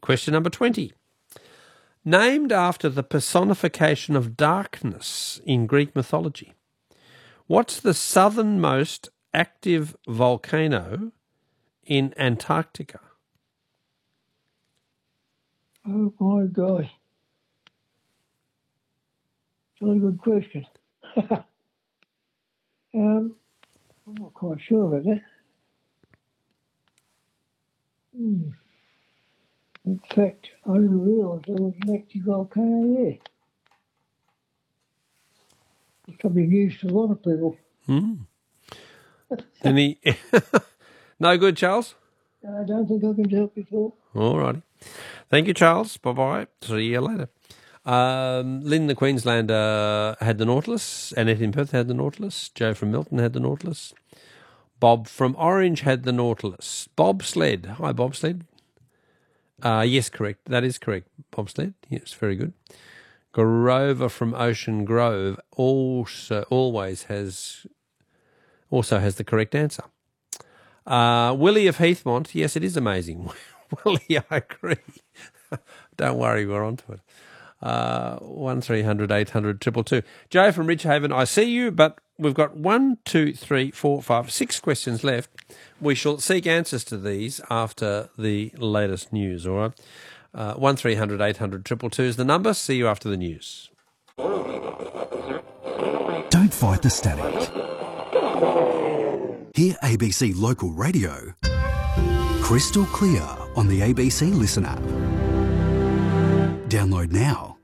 Question number 20. Named after the personification of darkness in Greek mythology, what's the southernmost active volcano in Antarctica? Oh, my God. Very good question. I'm not quite sure about that. In fact, I didn't realise there was an active volcano there. It's probably news to a lot of people. Any? No good, Charles? I don't think I can help you, Phil. All righty. Thank you, Charles. Bye-bye. See you later. Lynn, the Queenslander, had the Nautilus. Annette in Perth had the Nautilus. Joe from Milton had the Nautilus. Bob from Orange had the Nautilus. Bobsled. Hi, Bobsled. Yes, correct. That is correct, Bobsled. Yes, very good. Grover from Ocean Grove also has the correct answer. Willie of Heathmont. Yes, it is amazing. Willie, I agree. Don't worry, we're on to it. 1300 800 222. Joe from Ridgehaven, I see you, but we've got 1, 2, 3, 4, 5, 6 questions left. We shall seek answers to these after the latest news, all right? 1300 800 222 is the number. See you after the news. Don't fight the static. Hear ABC Local Radio crystal clear on the ABC Listen app. Download now.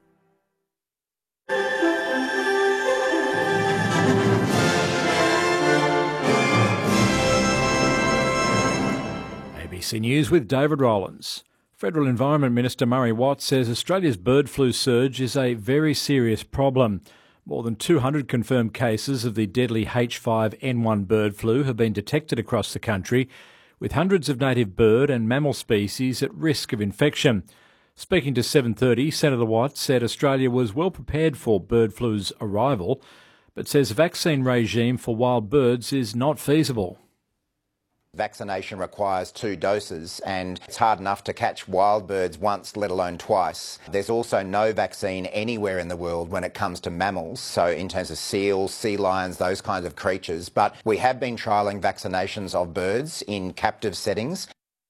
ABC News with David Rowlands. Federal Environment Minister Murray Watt says Australia's bird flu surge is a very serious problem. More than 200 confirmed cases of the deadly H5N1 bird flu have been detected across the country, with hundreds of native bird and mammal species at risk of infection. Speaking to 7:30, Senator Watt said Australia was well prepared for bird flu's arrival, but says a vaccine regime for wild birds is not feasible. Vaccination requires 2 doses, and it's hard enough to catch wild birds once, let alone twice. There's also no vaccine anywhere in the world when it comes to mammals, so in terms of seals, sea lions, those kinds of creatures. But we have been trialling vaccinations of birds in captive settings.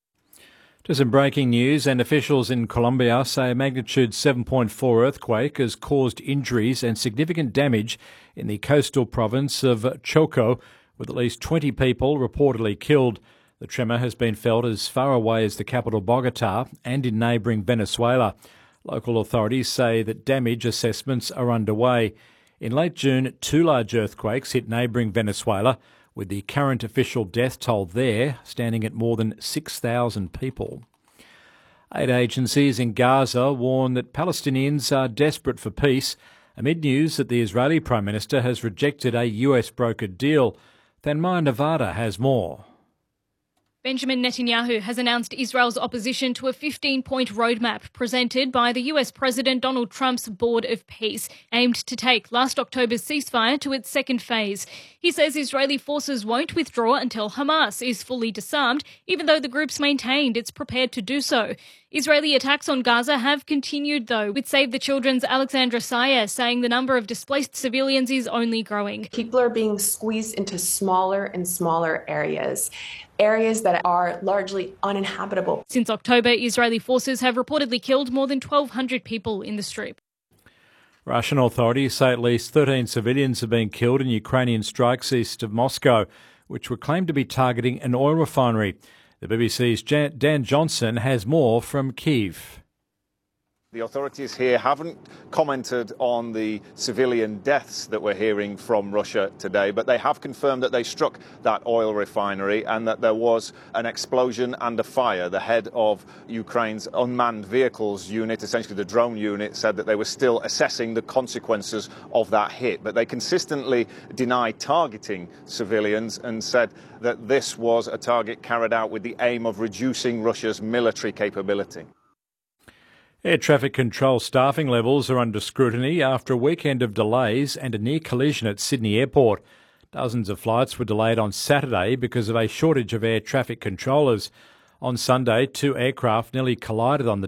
To some breaking news, and officials in Colombia say a magnitude 7.4 earthquake has caused injuries and significant damage in the coastal province of Choco, with at least 20 people reportedly killed. The tremor has been felt as far away as the capital Bogota and in neighbouring Venezuela. Local authorities say that damage assessments are underway. In late June, 2 large earthquakes hit neighbouring Venezuela, with the current official death toll there standing at more than 6,000 people. Aid agencies in Gaza warn that Palestinians are desperate for peace amid news that the Israeli Prime Minister has rejected a US-brokered deal. Thanmaya Nevada has more. Benjamin Netanyahu has announced Israel's opposition to a 15-point roadmap presented by the US President Donald Trump's Board of Peace, aimed to take last October's ceasefire to its second phase. He says Israeli forces won't withdraw until Hamas is fully disarmed, even though the group's maintained it's prepared to do so. Israeli attacks on Gaza have continued, though, with Save the Children's Alexandra Sayer saying the number of displaced civilians is only growing. People are being squeezed into smaller and smaller areas that are largely uninhabitable. Since October, Israeli forces have reportedly killed more than 1,200 people in the Strip. Russian authorities say at least 13 civilians have been killed in Ukrainian strikes east of Moscow, which were claimed to be targeting an oil refinery. The BBC's Dan Johnson has more from Kyiv. The authorities here haven't commented on the civilian deaths that we're hearing from Russia today, but they have confirmed that they struck that oil refinery and that there was an explosion and a fire. The head of Ukraine's unmanned vehicles unit, essentially the drone unit, said that they were still assessing the consequences of that hit. But they consistently denied targeting civilians and said that this was a target carried out with the aim of reducing Russia's military capability. Air traffic control staffing levels are under scrutiny after a weekend of delays and a near collision at Sydney Airport. Dozens of flights were delayed on Saturday because of a shortage of air traffic controllers. On Sunday, 2 aircraft nearly collided on the